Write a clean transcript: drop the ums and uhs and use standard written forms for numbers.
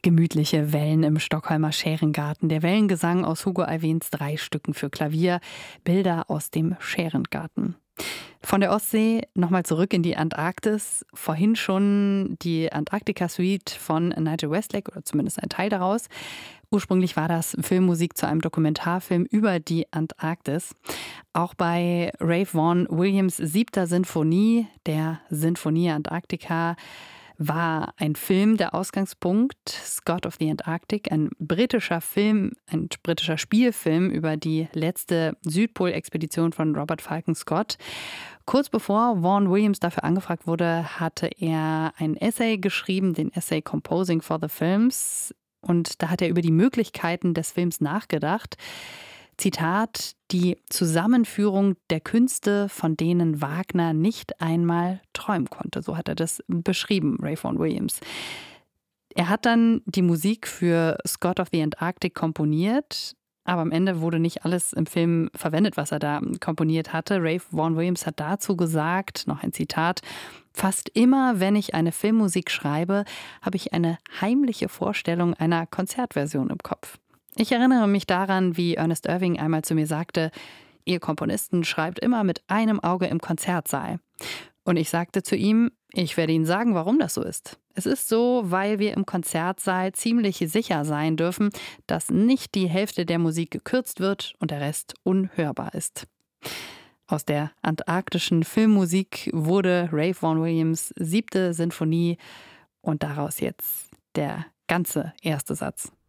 Gemütliche Wellen im Stockholmer Scherengarten. Der Wellengesang aus Hugo Alfvéns 3 Stücken für Klavier. Bilder aus dem Scherengarten. Von der Ostsee nochmal zurück in die Antarktis. Vorhin schon die Antarktika-Suite von Nigel Westlake, oder zumindest ein Teil daraus. Ursprünglich war das Filmmusik zu einem Dokumentarfilm über die Antarktis. Auch bei Ralph Vaughan Williams' 7. Sinfonie, der Sinfonie Antarktika, war ein Film der Ausgangspunkt. Scott of the Antarctic, ein britischer Film, ein britischer Spielfilm über die letzte Südpolexpedition von Robert Falcon Scott. Kurz bevor Vaughan Williams dafür angefragt wurde, hatte er ein Essay geschrieben, den Essay Composing for the Films. Und da hat er über die Möglichkeiten des Films nachgedacht. Zitat: Die Zusammenführung der Künste, von denen Wagner nicht einmal träumen konnte. So hat er das beschrieben, Ralph Vaughan Williams. Er hat dann die Musik für Scott of the Antarctic komponiert, aber am Ende wurde nicht alles im Film verwendet, was er da komponiert hatte. Ralph Vaughan Williams hat dazu gesagt, noch ein Zitat: Fast immer, wenn ich eine Filmmusik schreibe, habe ich eine heimliche Vorstellung einer Konzertversion im Kopf. Ich erinnere mich daran, wie Ernest Irving einmal zu mir sagte: Ihr Komponisten schreibt immer mit einem Auge im Konzertsaal. Und ich sagte zu ihm: Ich werde Ihnen sagen, warum das so ist. Es ist so, weil wir im Konzertsaal ziemlich sicher sein dürfen, dass nicht die Hälfte der Musik gekürzt wird und der Rest unhörbar ist. Aus der antarktischen Filmmusik wurde Ralph Vaughan Williams' 7. Sinfonie und daraus jetzt der ganze erste Satz.